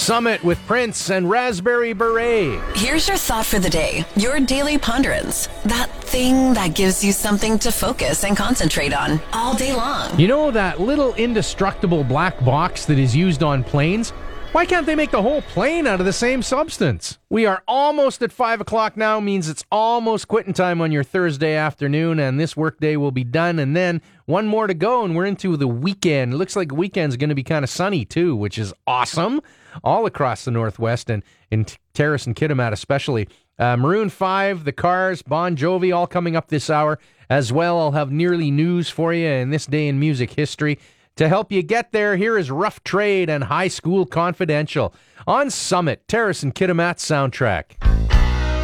Summit with Prince and Raspberry Beret. Here's your thought for the day, your daily ponderance. That thing that gives you something to focus and concentrate on all day long. You know that little indestructible black box that is used on planes? Why can't they make the whole plane out of the same substance? We are almost at 5 o'clock now, means it's almost quitting time on your Thursday afternoon, and this workday will be done, and then one more to go, and we're into the weekend. It looks like the weekend's going to be kind of sunny, too, which is awesome, all across the Northwest, and in Terrace and Kitimat especially. Maroon 5, The Cars, Bon Jovi, all coming up this hour. As well, I'll have nearly news for you in this day in music history. To help you get there, here is Rough Trade and High School Confidential on Summit, Terrace and Kitimat soundtrack.